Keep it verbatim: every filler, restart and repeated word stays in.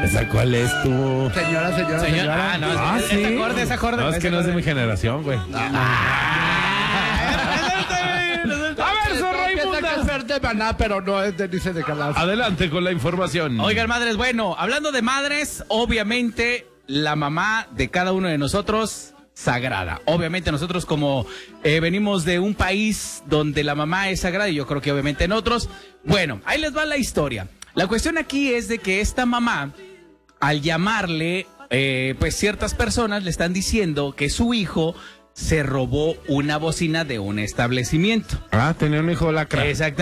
¿Esa cuál es tu? Señora, señora, Señor, señora. ah, no, Ah, es, sí. es acorde, es acorde. No, es que no es de mi generación, güey. A ver, son Raimundas. De Maná, pero no es de Dice de Calas. Adelante con la información. Oigan, madres, bueno, hablando de madres, obviamente la mamá de cada uno de nosotros, sagrada. Obviamente nosotros como eh, venimos de un país donde la mamá es sagrada, y yo creo que obviamente en otros. Bueno, ahí les va la historia. La cuestión aquí es de que esta mamá, al llamarle, eh, pues ciertas personas le están diciendo que su hijo se robó una bocina de un establecimiento. Ah, tenía un hijo lacra. Exactamente.